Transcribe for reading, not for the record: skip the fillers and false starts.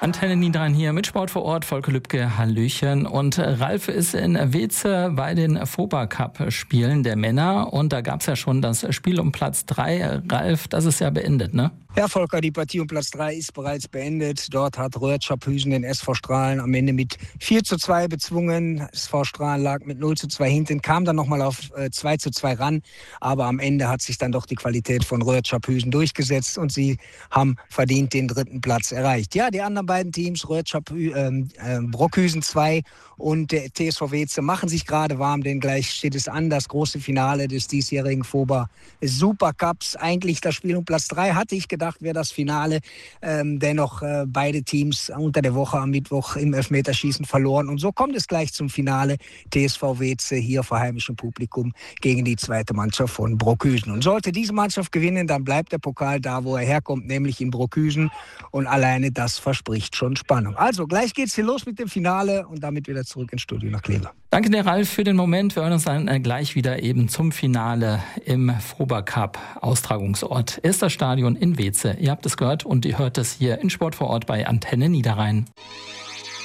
Antenne Niederrhein hier mit Sport vor Ort, Volker Lübke, Hallöchen. Und Ralf ist in Weeze bei den FOBA-Cup-Spielen der Männer. Und da gab es ja schon das Spiel um Platz 3. Ralf, das ist ja beendet, ne? Ja, Volker, die Partie um Platz 3 ist bereits beendet. Dort hat Röhrt Scharphüsen den SV Strahlen am Ende mit 4:2 bezwungen. SV Strahlen lag mit 0:2 hinten, kam dann nochmal auf 2:2 ran. Aber am Ende hat sich dann doch die Qualität von Röhrt Scharphüsen durchgesetzt und sie haben verdient den 3. Platz erreicht. Ja, die anderen beiden Teams, Brockhüsen 2 und der TSV Weeze, machen sich gerade warm, denn gleich steht es an, das große Finale des diesjährigen FOBA Supercups. Eigentlich das Spiel um Platz 3 hatte ich gedacht, wäre das Finale. Dennoch beide Teams unter der Woche am Mittwoch im Elfmeterschießen verloren. Und so kommt es gleich zum Finale. TSV Weeze hier vor heimischem Publikum gegen die zweite Mannschaft von Brockhüsen. Und sollte diese Mannschaft gewinnen, dann bleibt der Pokal da, wo er herkommt, nämlich in Brockhüsen. Und alleine das verspricht schon Spannung. Also gleich geht's hier los mit dem Finale und damit wieder zurück ins Studio nach Kleve. Danke dir, Ralf, für den Moment. Wir hören uns dann gleich wieder eben zum Finale im FOBA Cup Austragungsort. Ist das Stadion in Weeze. Ihr habt es gehört und ihr hört es hier in Sport vor Ort bei Antenne Niederrhein.